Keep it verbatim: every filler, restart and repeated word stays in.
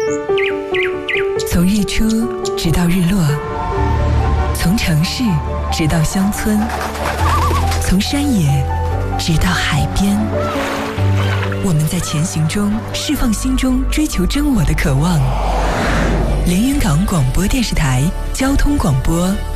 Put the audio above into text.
从日出直到日落，从城市直到乡村，从山野直到海边，我们在前行中释放心中追求真我的渴望。连云港广播电视台交通广播。